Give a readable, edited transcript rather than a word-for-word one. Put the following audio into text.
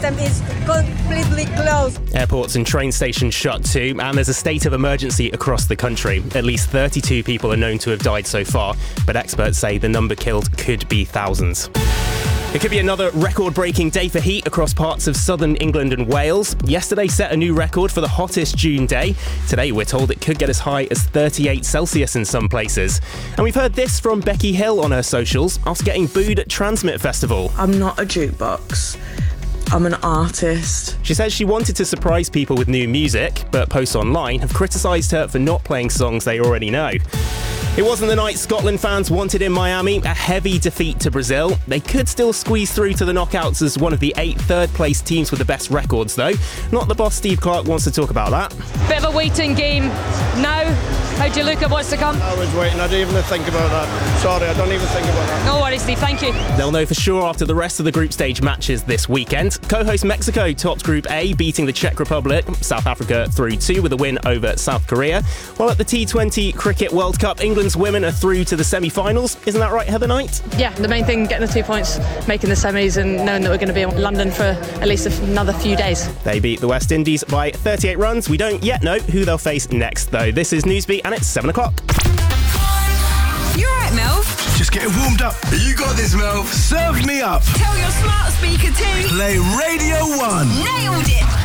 system is completely closed. Airports and train stations shut too, and there's a state of emergency across the country. At least 32 people are known to have died so far, but experts say the number killed could be thousands. It could be another record-breaking day for heat across parts of southern England and Wales. Yesterday set a new record for the hottest June day. Today we're told it could get as high as 38 Celsius in some places. And we've heard this from Becky Hill on her socials after getting booed at Transmit Festival. I'm not a jukebox. I'm an artist. She says she wanted to surprise people with new music, but posts online have criticised her for not playing songs they already know. It wasn't the night Scotland fans wanted in Miami, a heavy defeat to Brazil. They could still squeeze through to the knockouts as one of the 8 third-place teams with the best records, though. Not the boss Steve Clarke wants to talk about that. Bit of a waiting game now. How do you look at what's to come? I was waiting, I didn't even think about that. Sorry, I don't even think about that. No worries, Steve, thank you. They'll know for sure after the rest of the group stage matches this weekend. Co-host Mexico topped Group A, beating the Czech Republic, South Africa through 2 with a win over South Korea. While at the T20 Cricket World Cup, England's women are through to the semi-finals. Isn't that right, Heather Knight? Yeah, the main thing, getting the 2 points, making the semis and knowing that we're going to be in London for at least another few days. They beat the West Indies by 38 runs. We don't yet know who they'll face next, though. This is Newsbeat and it's 7 o'clock. You alright, Melv? Just getting warmed up. You got this, Melv. Serve me up. Tell your smart speaker to play Radio 1. Nailed it.